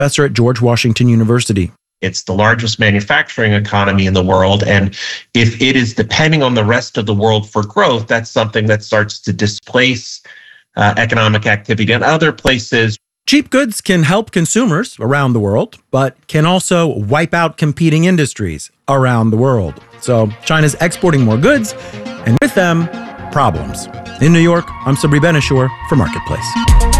professor at George Washington University. It's the largest manufacturing economy in the world. And if it is depending on the rest of the world for growth, that's something that starts to displace economic activity in other places. Cheap goods can help consumers around the world, but can also wipe out competing industries around the world. So China's exporting more goods, and with them, problems. In New York, I'm Sabri Ben-Achour for Marketplace.